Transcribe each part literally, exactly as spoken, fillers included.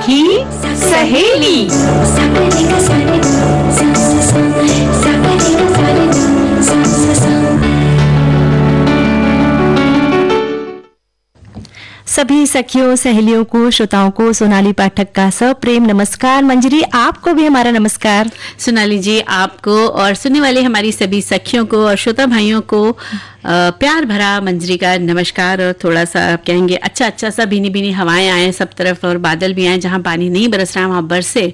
सखी सहेली। सभी सखियों सहेलियों को, श्रोताओं को सोनाली पाठक का सप्रेम नमस्कार। मंजरी, आपको भी हमारा नमस्कार। सोनाली जी, आपको और सुनने वाले हमारी सभी सखियों को और श्रोता भाइयों को आ, प्यार भरा मंजरी का नमस्कार। और थोड़ा सा आप कहेंगे अच्छा अच्छा सा भीनी भीनी हवाएं आए सब तरफ और बादल भी आए, जहाँ पानी नहीं बरस रहा वहां बरसे,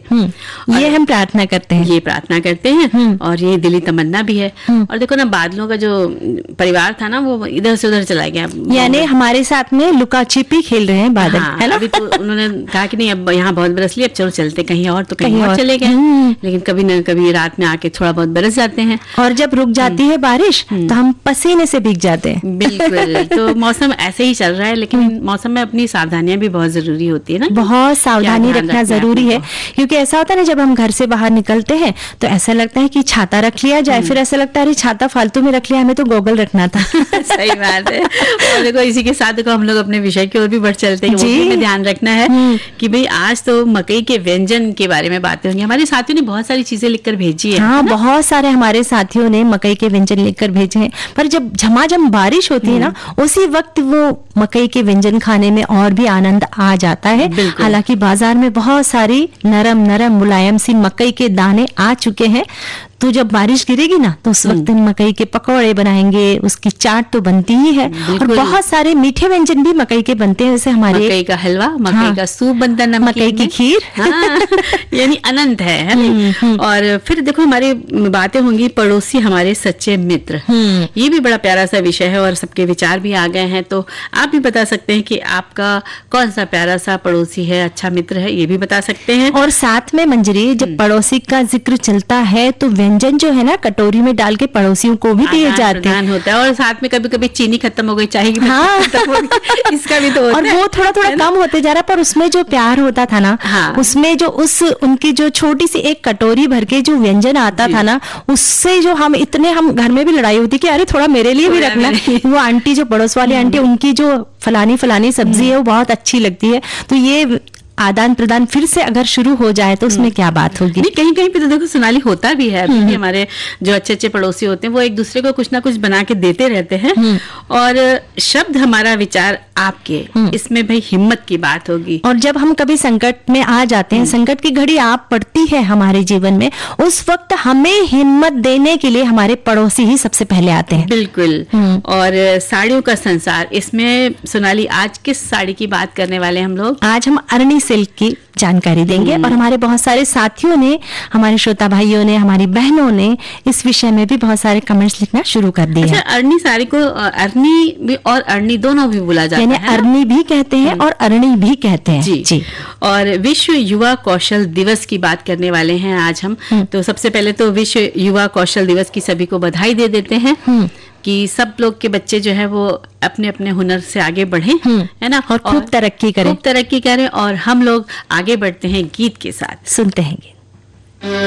ये हम प्रार्थना करते हैं। ये प्रार्थना करते हैं और ये दिली तमन्ना भी है। और देखो ना, बादलों का जो परिवार था ना, वो इधर से उधर चला गया, यानी हमारे साथ में लुका छिपी खेल रहे हैं बादल। हाँ, है ना? अभी तो उन्होंने कहा कि नहीं, अब यहाँ बहुत बरस लिया, अब चलो चलते कहीं और, तो कहीं, कहीं और, और चले गए। लेकिन कभी न कभी रात में आके थोड़ा बहुत बरस जाते हैं, और जब रुक जाती है बारिश तो हम पसीने से भीग जाते हैं। बिल्कुल। तो मौसम ऐसे ही चल रहा है, लेकिन मौसम में अपनी सावधानियां भी बहुत जरूरी होती है ना। बहुत सावधानी रखना जरूरी है, क्योंकि ऐसा होता है ना, जब हम घर से बाहर निकलते हैं तो ऐसा लगता है कि छाता रख लिया जाए, फिर ऐसा लगता है अरे छाता फालतू में रख लिया, हमें तो गोगल रखना था। सही बात है। और देखो, इसी के साथ देखो हम लोग अपने विषय की ओर भी बढ़ चलते हैं। वो भी हमें ध्यान रखना है कि भाई आज तो मकई के व्यंजन के बारे में बातें होंगी। हमारे साथियों ने बहुत सारी चीजें लिखकर भेजी है। हाँ, बहुत सारे हमारे साथियों ने मकई के व्यंजन लिखकर भेजे हैं। पर जब झमाझम बारिश होती है ना, उसी वक्त वो मकई के व्यंजन खाने में और भी आनंद आ जाता है। हालांकि बाजार में बहुत सारी नरम नरम मुलायम सी मकई के दाने आ चुके हैं, तो जब बारिश गिरेगी ना तो उस वक्त मकई के पकौड़े बनाएंगे, उसकी चाट तो बनती ही है। और बहुत सारे मीठे व्यंजन भी मकई के बनते हैं, जैसे हमारे मकई का हलवा, मकई हाँ, का सूप बनता है, मकई की खीर, हाँ, यानी अनंत है, है नहीं? और फिर देखो हमारी बातें होंगी पड़ोसी हमारे सच्चे मित्र। ये भी बड़ा प्यारा सा विषय है और सबके विचार भी आ गए हैं। तो आप भी बता सकते हैं कि आपका कौन सा प्यारा सा पड़ोसी है, अच्छा मित्र है, ये भी बता सकते हैं। और साथ में मंजरी, जब पड़ोसी का जिक्र चलता है तो व्यंजन जो है ना, कटोरी में डाल के पड़ोसियों को भी दिए जाते हैं होता है। और साथ में कभी कभी चीनी खत्म हो गई, चाय की हाँ। खत्म हो गई, इसका भी तो होता और है। वो थोड़ा थोड़ा कम होते जा रहा, पर उसमें जो प्यार होता था ना, हाँ। उसमें जो उस उनकी जो छोटी सी एक कटोरी भर के जो व्यंजन आता था ना, उससे जो हम इतने हम घर में भी लड़ाई होती कि अरे थोड़ा मेरे लिए भी रखना। वो आंटी जो पड़ोस वाली आंटी, उनकी जो फलानी फलानी सब्जी है वो बहुत अच्छी लगती है। तो ये आदान प्रदान फिर से अगर शुरू हो जाए तो उसमें क्या बात होगी। नहीं, कहीं कहीं पे तो देखो सोनाली होता भी है। अभी भी हमारे जो अच्छे अच्छे पड़ोसी होते हैं वो एक दूसरे को कुछ ना कुछ बना के देते रहते हैं। और शब्द हमारा विचार आपके, इसमें भाई हिम्मत की बात होगी। और जब हम कभी संकट में आ जाते हैं, संकट की घड़ी आप पड़ती है हमारे जीवन में, उस वक्त हमें हिम्मत देने के लिए हमारे पड़ोसी ही सबसे पहले आते हैं। बिल्कुल। और साड़ियों का संसार, इसमें सोनाली आज किस साड़ी की बात करने वाले हम लोग? आज हम अरणी सिल्क की जानकारी देंगे। और हमारे बहुत सारे साथियों ने, हमारे श्रोता भाइयों ने, हमारी बहनों ने इस विषय में भी बहुत सारे कमेंट्स लिखना शुरू कर दिए। अच्छा, अरणी साड़ी को अरणी भी और अरणी दोनों भी बोला जाता है, अरणी भी कहते हैं और अरणी भी कहते हैं। जी जी। और विश्व युवा कौशल दिवस की बात करने वाले हैं आज हम। तो सबसे पहले तो विश्व युवा कौशल दिवस की सभी को बधाई दे देते हैं कि सब लोग के बच्चे जो है वो अपने अपने हुनर से आगे बढ़े, है ना, और खूब तरक्की करें, खूब तरक्की करें। और हम लोग आगे बढ़ते हैं गीत के साथ, सुनते हैं गीत।